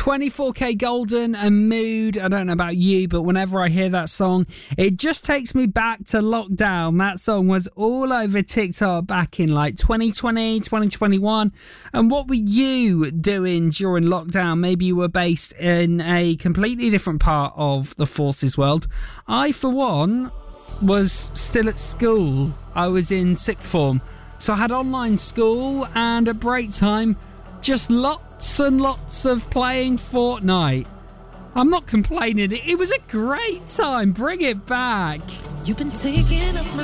24K Golden and Mood. I don't know about you, but whenever I hear that song, it just takes me back to lockdown. That song was all over TikTok back in like 2020, 2021. And what were you doing during lockdown? Maybe you were based in a completely different part of the Forces world. I, for one, was still at school. I was in sixth form. So I had online school, and at break time, just lots and lots of playing Fortnite. I'm not complaining. It was a great time. Bring it back. You've been taking up my